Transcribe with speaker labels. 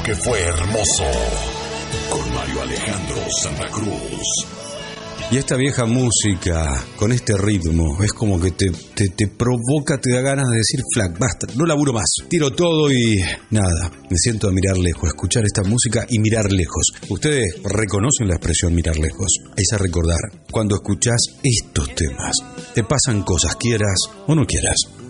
Speaker 1: que fue hermoso. Con Mario Alejandro Santa Cruz.
Speaker 2: Y esta vieja música, con este ritmo, es como que te provoca, te da ganas de decir, flac, basta, no laburo más, tiro todo y nada, me siento a mirar lejos, escuchar esta música y mirar lejos. Ustedes reconocen la expresión mirar lejos, es a recordar, cuando escuchás estos temas, te pasan cosas, quieras o no quieras.